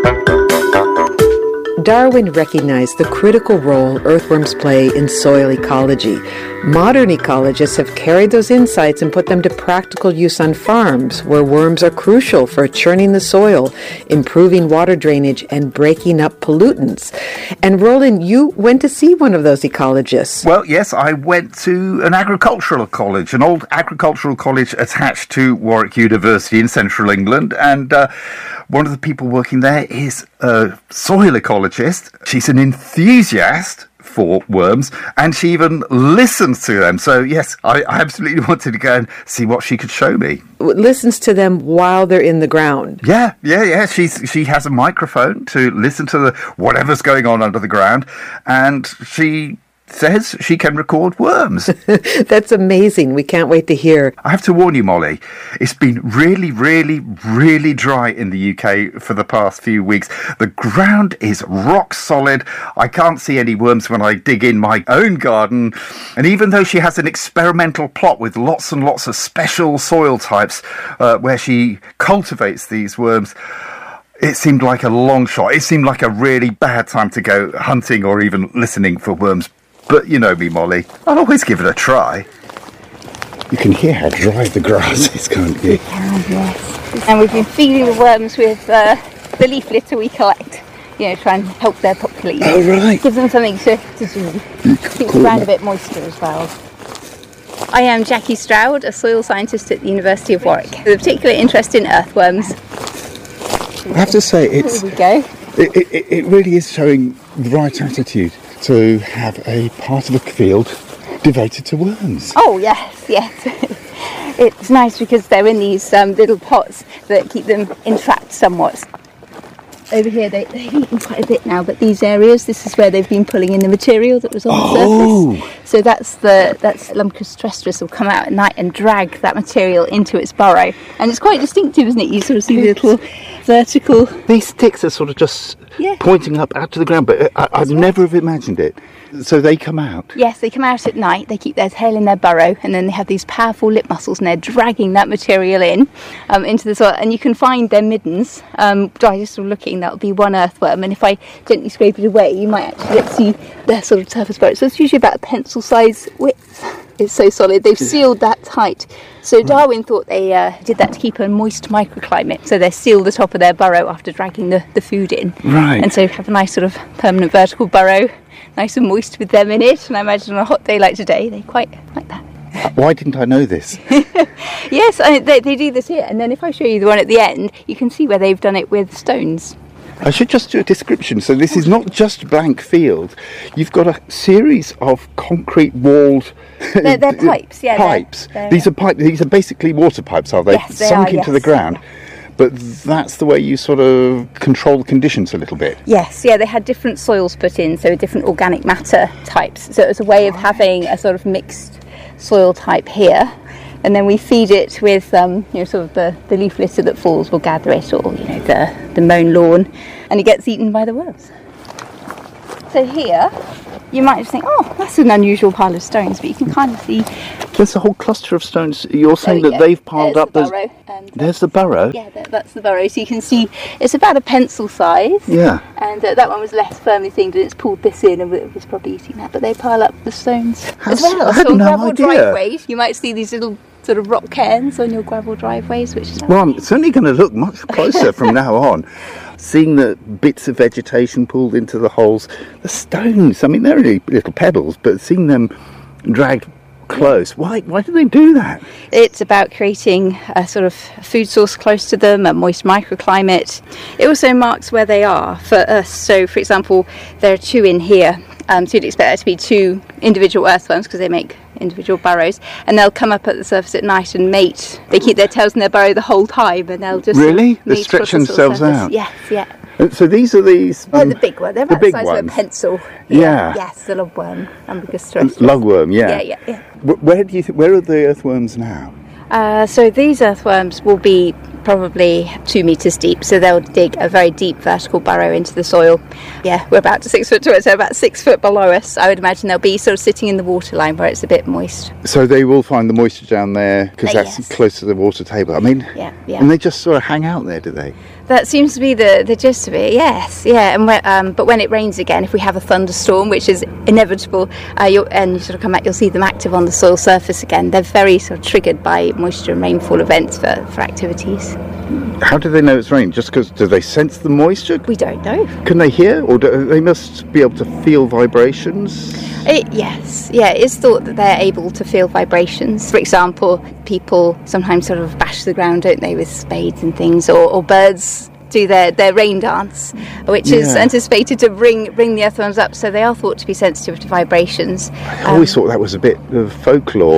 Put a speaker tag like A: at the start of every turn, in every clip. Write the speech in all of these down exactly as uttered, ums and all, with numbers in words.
A: Darwin recognized the critical role earthworms play in soil ecology. Modern ecologists have carried those insights and put them to practical use on farms, where worms are crucial for churning the soil, improving water drainage, and breaking up pollutants. And Roland, you went to see one of those ecologists.
B: Well, yes, I went to an agricultural college, an old agricultural college attached to Warwick University in central England, and uh, one of the people working there is a soil ecologist. She's an enthusiast for worms, and she even listens to them. So, yes, I, I absolutely wanted to go and see what she could show me.
A: Listens to them while they're in the ground.
B: Yeah, yeah, yeah. She's, she has a microphone to listen to the whatever's going on under the ground, and she says she can record worms.
A: That's amazing. We can't wait to hear.
B: I have to warn you, Molly, it's been really, really, really dry in the U K for the past few weeks. The ground is rock solid. I can't see any worms when I dig in my own garden. And even though she has an experimental plot with lots and lots of special soil types uh, where she cultivates these worms, it seemed like a long shot. It seemed like a really bad time to go hunting or even listening for worms. But you know me, Molly, I'll always give it a try. You can hear how dry the grass is, can't you?
C: We can, yes. And we've been feeding the worms with uh, the leaf litter we collect, you know, try and help their population.
B: Oh, right.
C: Give them something to, to do. Keeps the ground a bit moister as well. I am Jackie Stroud, a soil scientist at the University of Warwick, with a particular interest in earthworms.
B: I have to say, it's,
C: Here we go.
B: It, it, it really is showing the right attitude to have a part of a field devoted to worms.
C: Oh, yes, yes. It's nice because they're in these um, little pots that keep them entrapped somewhat. Over here, they, they've eaten quite a bit now, but these areas, this is where they've been pulling in the material that was on the
B: oh.
C: surface. So that's the that's Lumcus terrestris will come out at night and drag that material into its burrow. And it's quite distinctive, isn't it? You sort of see the little vertical...
B: These sticks are sort of just
C: yeah.
B: pointing up out to the ground, but I, I'd
C: right.
B: never have imagined it. So they come out?
C: Yes, they come out at night, they keep their tail in their burrow, and then they have these powerful lip muscles, and they're dragging that material in um, into the soil. And you can find their middens, um, by just sort of looking, that'll be one earthworm, and if I gently scrape it away, you might actually see their sort of surface burrow. So it's usually about a pencil size width. It's so solid. They've sealed that tight. So Darwin thought they uh, did that to keep a moist microclimate. So they seal the top of their burrow after dragging the, the food in.
B: Right.
C: And so have a nice sort of permanent vertical burrow, nice and moist with them in it. And I imagine on a hot day like today, they quite like that.
B: Why didn't I know this?
C: Yes, I, they, they do this here. And then if I show you the one at the end, you can see where they've done it with stones.
B: I should just do a description. So this is not just blank field. You've got a series of concrete walled
C: They're, they're pipes, yeah.
B: Pipes.
C: They're, they're,
B: these are pipe. These are basically water pipes, are they?
C: Yes, they
B: Sunk
C: are,
B: into
C: yes.
B: the ground. But that's the way you sort of control the conditions a little bit.
C: Yes, yeah, they had different soils put in, so different organic matter types. So it was a way of having a sort of mixed soil type here. And then we feed it with, um, you know, sort of the, the leaf litter that falls will gather it, or, you know, the, the mown lawn, and it gets eaten by the worms. So here, you might just think, oh, that's an unusual pile of stones, but you can kind of see...
B: There's a whole cluster of stones. You're saying that
C: go.
B: they've piled
C: There's
B: up...
C: The
B: There's,
C: burrow, and, uh,
B: there's the burrow?
C: Yeah, that, that's the burrow. So you can see it's about a pencil size.
B: Yeah.
C: And uh, that one was less firmly thinned, and it's pulled this in, and it was probably eating that. But they pile up the stones
B: Has,
C: as well.
B: I had
C: so on
B: no
C: gravel
B: idea.
C: driveways, you might see these little sort of rock cairns on your gravel driveways, which is...
B: Well, I'm certainly going to look much closer from now on. Seeing the bits of vegetation pulled into the holes, the stones, I mean, they're only little pebbles, but seeing them dragged close, why why do they do that?
C: It's about creating a sort of food source close to them, a moist microclimate. It also marks where they are for us. So, for example, there are two in here. Um, so you'd expect there to be two individual earthworms because they make individual burrows, and they'll come up at the surface at night and mate. They keep their tails in their burrow the whole time, and they'll just
B: really they
C: mate
B: stretch
C: across the
B: themselves
C: surface.
B: out.
C: Yes, yeah.
B: And so these are these.
C: Well,
B: um,
C: the big one. They're
B: the
C: about the,
B: big
C: size
B: ones.
C: of a pencil.
B: Yeah.
C: Yes, the lugworm, Lumcus terrestris.
B: Lugworm, yeah.
C: Yeah, yeah, yeah.
B: Where do you th- where are the earthworms now?
C: Uh, so these earthworms will be probably two metres deep, so they'll dig a very deep vertical burrow into the soil. Yeah, we're about to six foot to it, so about six foot below us. I would imagine they'll be sort of sitting in the waterline where it's a bit moist.
B: So they will find the moisture down there because
C: Uh,
B: that's
C: yes.
B: close to the water table. I mean,
C: Yeah, yeah.
B: and they just sort of hang out there, do they?
C: That seems to be the, the gist of it, yes. Yeah, and when, um, but when it rains again, if we have a thunderstorm, which is inevitable, uh, you'll, and you sort of come back, you'll see them active on the soil surface again. They're very sort of triggered by moisture and rainfall events for, for activities.
B: How do they know it's rain? Just because, do they sense the moisture?
C: We don't know.
B: Can they hear? Or do, they must be able to feel vibrations?
C: It, yes, yeah, it's thought that they're able to feel vibrations. For example, people sometimes sort of bash the ground, don't they, with spades and things, or, or birds do their, their rain dance, which yeah. is anticipated to bring bring the earthworms up, so they are thought to be sensitive to vibrations.
B: I always um, thought that was a bit of folklore.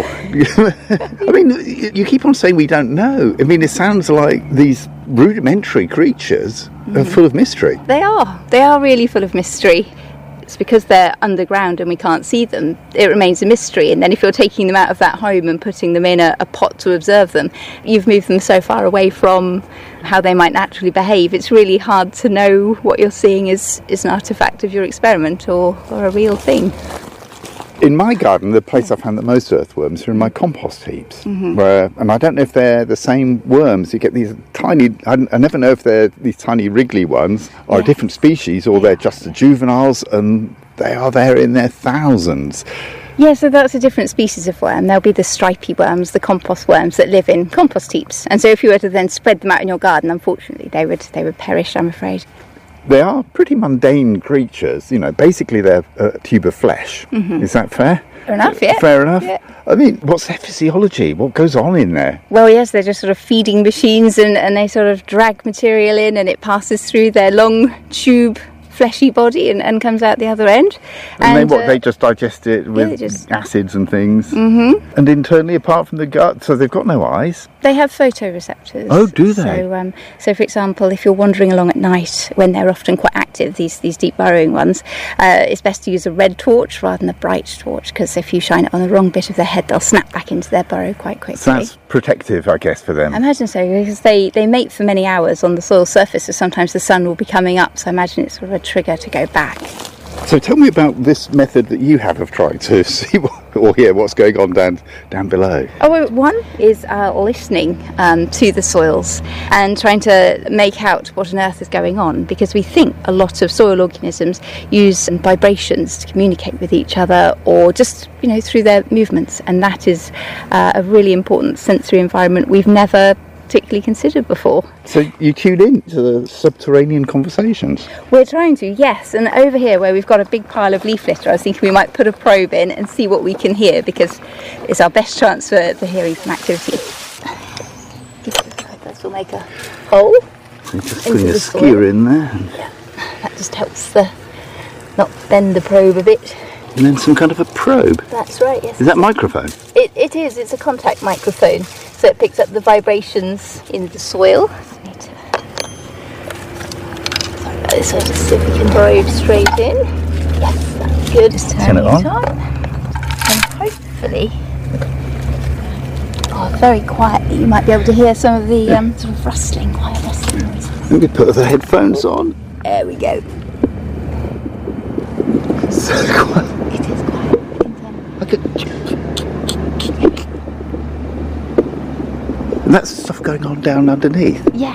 B: I mean, you keep on saying we don't know. I mean, it sounds like these rudimentary creatures mm. are full of mystery.
C: They are. They are really full of mystery. It's because they're underground and we can't see them, it remains a mystery. And then if you're taking them out of that home and putting them in a, a pot to observe them, you've moved them so far away from how they might naturally behave. It's really hard to know what you're seeing is, is an artefact of your experiment or, or a real thing.
B: In my garden, the place I found the most earthworms are in my compost heaps.
C: Mm-hmm.
B: Where, and I don't know if they're the same worms. You get these tiny, I, I never know if they're these tiny wriggly ones or
C: yeah.
B: a different species, or they're just the juveniles, and they are there in their thousands.
C: Yeah, so that's a different species of worm. There'll be the stripy worms, the compost worms that live in compost heaps. And so if you were to then spread them out in your garden, unfortunately, they would they would perish, I'm afraid.
B: They are pretty mundane creatures, you know, basically they're a tube of flesh.
C: Mm-hmm.
B: Is that fair?
C: Fair enough, yeah.
B: Fair enough?
C: Yeah.
B: I mean, what's their physiology? What goes on in there?
C: Well, yes, they're just sort of feeding machines and, and they sort of drag material in and it passes through their long tube fleshy body and, and comes out the other end.
B: And,
C: and
B: they what
C: uh,
B: they just digest it with
C: yeah, just,
B: acids and things.
C: Mm-hmm.
B: And internally, apart from the gut, so they've got no eyes.
C: They have photoreceptors.
B: Oh, do they?
C: So, um, so for example, if you're wandering along at night, when they're often quite active, these these deep burrowing ones, uh, it's best to use a red torch rather than a bright torch, because if you shine it on the wrong bit of their head, they'll snap back into their burrow quite quickly.
B: So that's protective, I guess, for them.
C: I imagine so, because they, they mate for many hours on the soil surface, so sometimes the sun will be coming up, so I imagine it's sort of a trigger to go back.
B: So tell me about this method that you have of trying to see what, or hear what's going on down down below.
C: Oh, well, one is uh, listening um, to the soils and trying to make out what on earth is going on, because we think a lot of soil organisms use vibrations to communicate with each other, or just, you know, through their movements, and that is uh, a really important sensory environment we've never particularly considered before.
B: So you tune in to the subterranean conversations?
C: We're trying to, yes, and over here where we've got a big pile of leaf litter, I was thinking we might put a probe in and see what we can hear, because it's our best chance for, for hearing some activity. This will make a hole.
B: So just putting a skewer in there.
C: Yeah, that just helps the not bend the probe a bit.
B: And then some kind of a probe.
C: That's right, yes.
B: Is that microphone?
C: It, it is, it's a contact microphone, so it picks up the vibrations in the soil. So need to... Sorry about this, I'll just see if we can probe straight in. Yes, that's good. Just turn,
B: turn it on.
C: on. And hopefully, oh, very quietly, you might be able to hear some of the yeah. um, sort of rustling, quiet rustling noises.
B: Let me put the headphones on.
C: There we go.
B: So quiet.
C: It is quiet.
B: I could... And that's stuff going on down underneath.
C: Yeah,